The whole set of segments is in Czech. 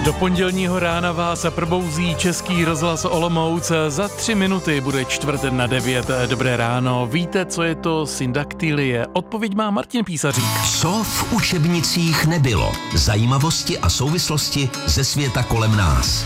Do pondělního rána vás probouzí Český rozhlas Olomouc. Za 3 minuty bude 8:45. Dobré ráno. Víte, co je to syndaktylie? Odpověď má Martin Písařík. Co v učebnicích nebylo? Zajímavosti a souvislosti ze světa kolem nás.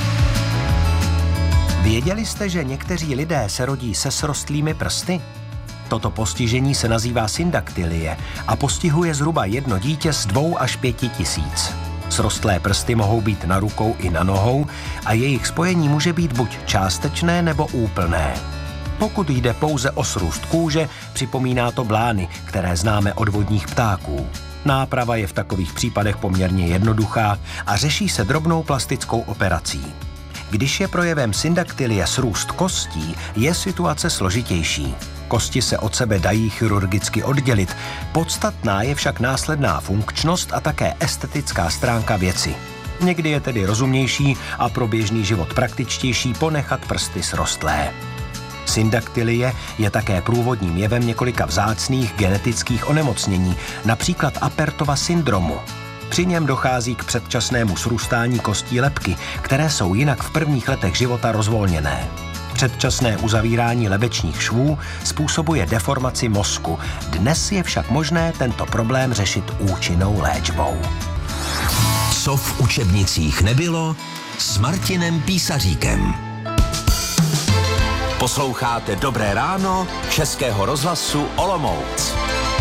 Věděli jste, že někteří lidé se rodí se srostlými prsty? Toto postižení se nazývá syndaktylie a postihuje zhruba 1 dítě z 2 až 5 tisíc. Srostlé prsty mohou být na rukou i na nohou a jejich spojení může být buď částečné nebo úplné. Pokud jde pouze o srůst kůže, připomíná to blány, které známe od vodních ptáků. Náprava je v takových případech poměrně jednoduchá a řeší se drobnou plastickou operací. Když je projevem syndaktylie srůst kostí, je situace složitější. Kosti se od sebe dají chirurgicky oddělit. Podstatná je však následná funkčnost a také estetická stránka věci. Někdy je tedy rozumnější a pro běžný život praktičtější ponechat prsty srostlé. Syndaktylie je také průvodním jevem několika vzácných genetických onemocnění, například Apertova syndromu. Při něm dochází k předčasnému srůstání kostí lebky, které jsou jinak v prvních letech života rozvolněné. Předčasné uzavírání lebečních švů způsobuje deformaci mozku. Dnes je však možné tento problém řešit účinnou léčbou. Co v učebnicích nebylo? S Martinem Písaříkem. Posloucháte Dobré ráno Českého rozhlasu Olomouc.